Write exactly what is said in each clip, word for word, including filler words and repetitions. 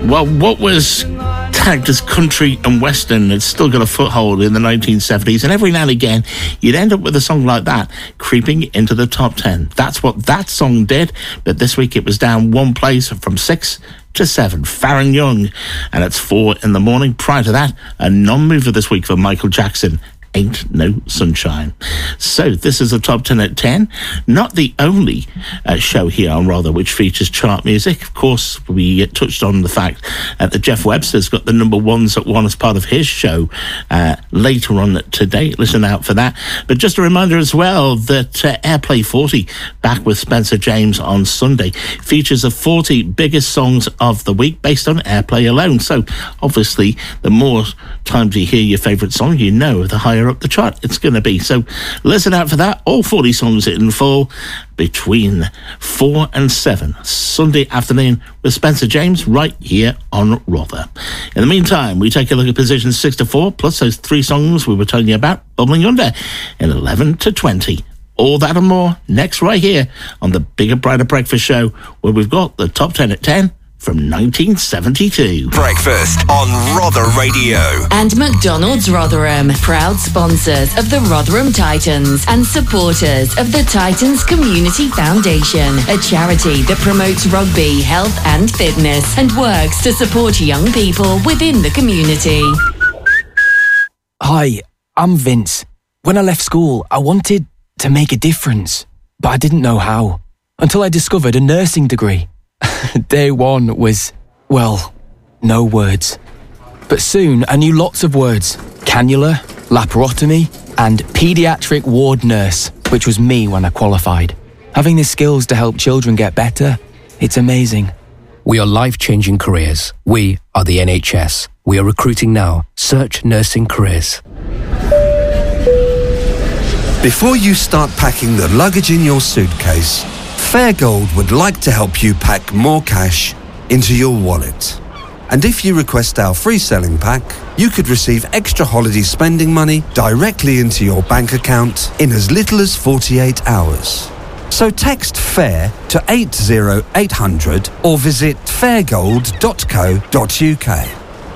Well, what was tagged as country and western had still got a foothold in the nineteen seventies, and every now and again you'd end up with a song like that creeping into the top ten. That's what that song did, but this week it was down one place from six to seven. Farron Young, and it's four in the morning. Prior to that, a non-mover this week for Michael Jackson, Ain't No Sunshine. So this is the top ten at ten. Not the only uh, show here on Rather which features chart music. Of course, we touched on the fact uh, that Jeff Webster's got the number ones at one as part of his show uh, later on today. Listen out for that. But just a reminder as well that uh, Airplay forty, back with Spencer James on Sunday, features the forty biggest songs of the week based on Airplay alone. So obviously, the more times you hear your favourite song, you know the higher up the chart it's going to be. So listen out for that. All forty songs in full between four and seven Sunday afternoon with Spencer James right here on Rother. In the meantime, we take a look at positions six to four plus those three songs we were telling you about bubbling under in eleven to twenty. All that and more next right here on the Bigger Brighter Breakfast Show, where we've got the top ten at ten from nineteen seventy-two. Breakfast on Rother Radio. And McDonald's Rotherham, proud sponsors of the Rotherham Titans and supporters of the Titans Community Foundation, a charity that promotes rugby, health and fitness and works to support young people within the community. Hi, I'm Vince. When I left school, I wanted to make a difference, but I didn't know how, until I discovered a nursing degree. Day one was, well, no words. But soon I knew lots of words. Cannula, laparotomy, and paediatric ward nurse, which was me when I qualified. Having the skills to help children get better, it's amazing. We are life-changing careers. We are the N H S. We are recruiting now. Search nursing careers. Before you start packing the luggage in your suitcase, Fairgold would like to help you pack more cash into your wallet. And if you request our free selling pack, you could receive extra holiday spending money directly into your bank account in as little as forty-eight hours. So text FAIR to eight zero eight hundred or visit fairgold dot co dot uk.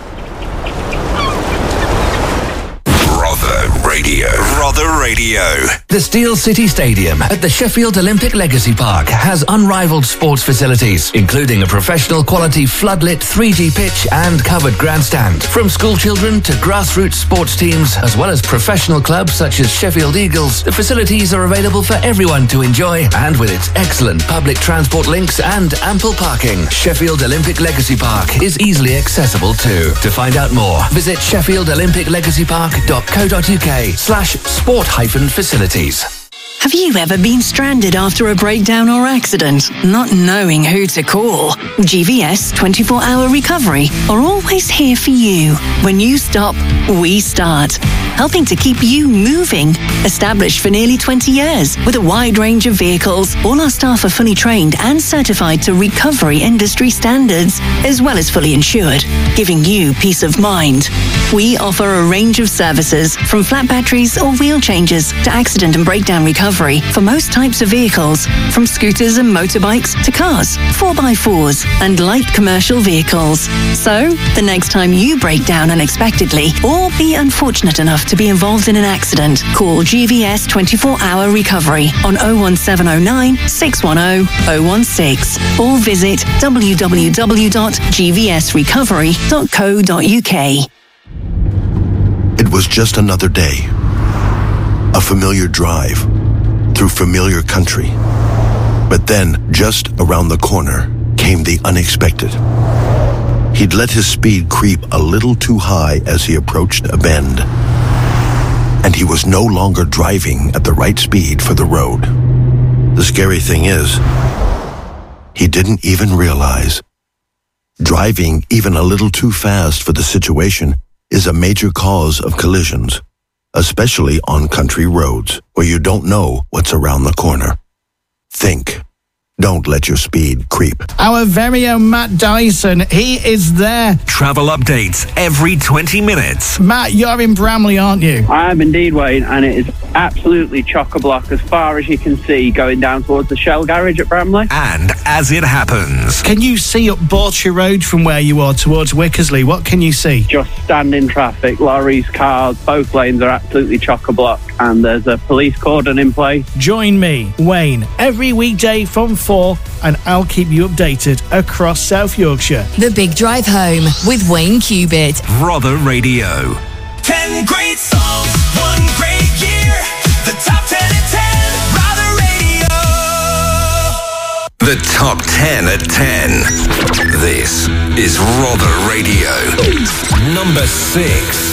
Radio. Rother Radio. The Steel City Stadium at the Sheffield Olympic Legacy Park has unrivaled sports facilities, including a professional quality floodlit three D pitch and covered grandstand. From school children to grassroots sports teams, as well as professional clubs such as Sheffield Eagles, the facilities are available for everyone to enjoy, and with its excellent public transport links and ample parking, Sheffield Olympic Legacy Park is easily accessible too. To find out more, visit sheffield olympic legacy park dot co dot uk slash sport hyphen facilities. Have you ever been stranded after a breakdown or accident, not knowing who to call? G V S twenty-four hour Recovery are always here for you. When you stop, we start. Helping to keep you moving. Established for nearly twenty years with a wide range of vehicles, all our staff are fully trained and certified to recovery industry standards, as well as fully insured, giving you peace of mind. We offer a range of services, from flat batteries or wheel changes to accident and breakdown recovery for most types of vehicles, from scooters and motorbikes to cars, four by fours and light commercial vehicles. So, the next time you break down unexpectedly or be unfortunate enough to be involved in an accident, call G V S twenty-four hour Recovery on oh one seven oh nine, six one oh, oh one six or visit w w w dot g v s recovery dot co dot uk. It was just another day. A familiar drive through familiar country. But then, just around the corner, came the unexpected. He'd let his speed creep a little too high as he approached a bend. And he was no longer driving at the right speed for the road. The scary thing is, he didn't even realize. Driving even a little too fast for the situation is a major cause of collisions, especially on country roads where you don't know what's around the corner. Think. Don't let your speed creep. Our very own Matt Dyson, he is there. Travel updates every twenty minutes. Matt, you're in Bramley, aren't you? I am indeed, Wayne, and it is absolutely chock-a-block as far as you can see going down towards the Shell garage at Bramley. And as it happens, Can you see up Borcher Road from where you are towards Wickersley? What can you see? Just standing traffic, lorries, cars, both lanes are absolutely chock-a-block, and there's a police cordon in place. Join me, Wayne, every weekday from four, and I'll keep you updated across South Yorkshire. The Big Drive Home with Wayne Cubitt. Rother Radio. Ten great songs, one great year. The top ten at ten, Rother Radio. The top ten at ten. This is Rother Radio. Number six.